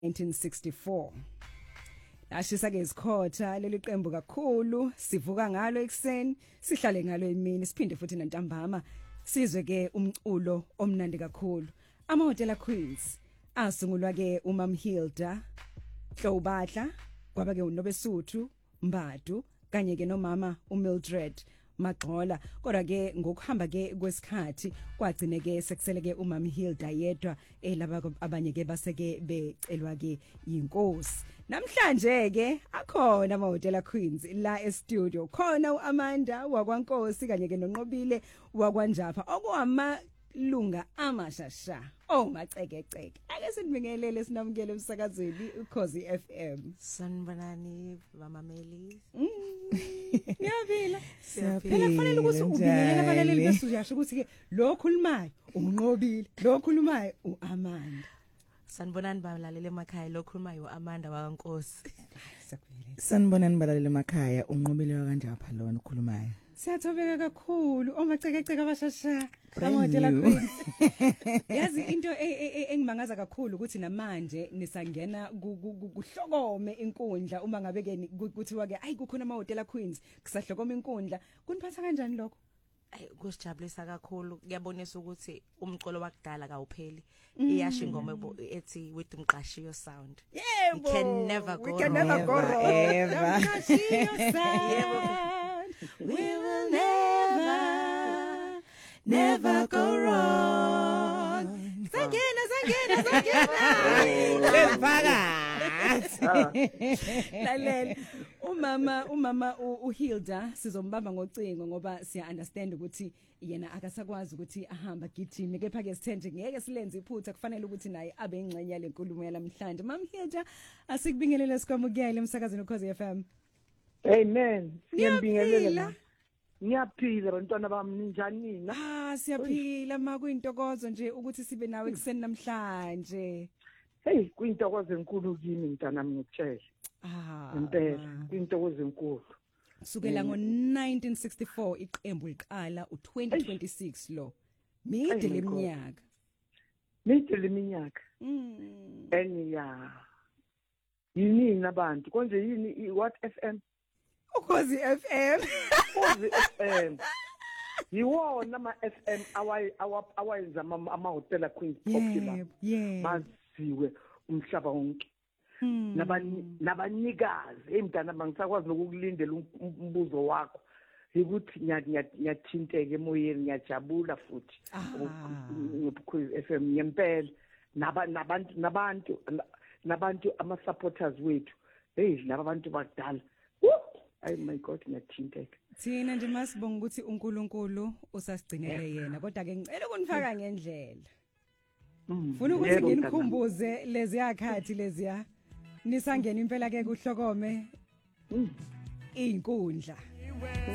1964. Ashisa ke isikhotha leli qembu kakhulu, sivuka ngalo ekseni, sihlale ngalo emini, siphinde futhi nantambama, sizwe ke umculo omnandi kakhulu. Ama-Hotel Queens asungulwa ke uMam Hilda Hlobahla, kwaba ke uNobesuthu Mbadu kanye ke nomama uMildred Magxola. Kodwa ke ngokuhamba ke kwesikhathi kwagcine ke sekusele ke uMam Hilda yedwa laba abanye ke baseke becelwa ke yinkosi. Namhlanje ke akhona ama-Hotel Queens la e-studio, khona uAmanda wakwaNkosi kanye ke noNqobile wakwaNjapha okuwamalunga amashasha macekeceke. Ake sinibingelele sinamukele emsakazweni uKhosi FM. Sanibonani bamameli. Ngiyabila. Phela kufanele ukuthi ubingelele abalaleli besuyasho ukuthi ke lo khulumayo uNqobile, lo khulumayo uAmanda. Sanibonani balaleli emakhaya, lo khulumayo uAmanda wakwaNkosi. Sanibonani balaleli emakhaya, uNqobile wakwaNjapha lona ukhulumayo. Siyathobeka kakhulu omacekeceke abashasha ama-Hotel Queens. Yazi into engimangaza kakhulu ukuthi namanje nisangena kuhlokome inkundla uma ngabe ke kuthiwa ke ayi kukhona ama-Hotel Queens kusahlokoma inkundla. Kuniphatha kanjani lokho? Kusijabulisa kakhulu, kuyabonisa ukuthi umculo wakudala kawupheli. Iyasho ingoma ethi with Mqashiyo sound. Yebo, we can never go wrong. Mqashiyo sound. We will never go wrong. Sangena. Lalela umama uHilda sizombamba ngocingo ngoba siya understand ukuthi yena akasakwazi ukuthi ahamba gijime, kepha ke sithenje ngeke silenze iphutha, kufanele ukuthi naye abe ingxenye lenkulumo yalamhlanje. Mam Hilda, asikubingelele sikwamukele emsakazweni uKhosi FM. Amen. Ngiyabingelela. Ngiyaphila bantwana bami, ninjani nina? Siyaphila kuyintokozo nje ukuthi sibe nawe ekseni namhlanje. Hey, kuyintokozo enkulu kimi mntana ngikutshela. Impela, kuyintokozo enkulu. Sukela ngo1964 iqembu liqala u2026 lo. Mide leminyaka. Eniya. Yini abantu konje yini what FM? Ukhosi FM. Ukhosi FM. Yiwona ama FM awayenza ama-Hotel Queens popular. Maziwe umhlaba wonke. Nabanikazi emntana bangisakwazi nokukulindela umbuzo wakho. Ukuthi ngiyathinteke emoyeni, ngiyajabula futhi. Ukhosi FM ngempela nabantu ama-supporters wethu. Hey, laba bantu bakudala. Ay my God, ngiyathinteka. Thina nje masibonga ukuthi uNkulunkulu usasigcinele yena, kodwa ke ngicela ukunifaka ngendlela. Ufuna ukuthi nginikhumbuze lezi yakhathi leziya nisangena impela ke kuhlokome inkundla.